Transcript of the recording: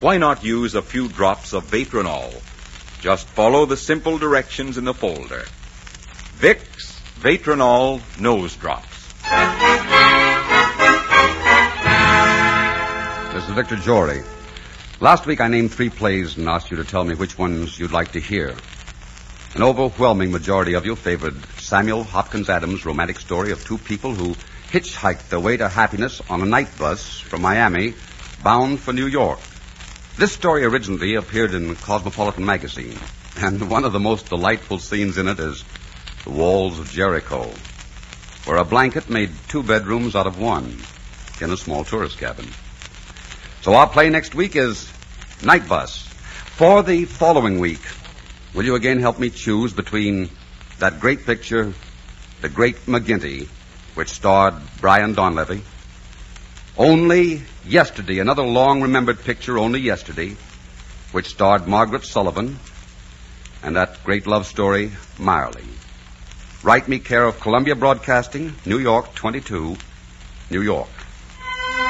Why not use a few drops of Vatronol? Just follow the simple directions in the folder. Vicks Vatronol Nose Drops. This is Victor Jory. Last week I named 3 plays and asked you to tell me which ones you'd like to hear. An overwhelming majority of you favored Samuel Hopkins Adams' romantic story of 2 people who hitchhiked their way to happiness on a night bus from Miami, bound for New York. This story originally appeared in Cosmopolitan magazine, and one of the most delightful scenes in it is the walls of Jericho, where a blanket made 2 bedrooms out of 1 in a small tourist cabin. So our play next week is Night Bus. For the following week, will you again help me choose between that great picture, The Great McGinty, which starred Brian Donlevy, Only Yesterday, another long-remembered picture, Only Yesterday, which starred Margaret Sullivan, and that great love story, Marley. Write me care of Columbia Broadcasting, New York 22, New York.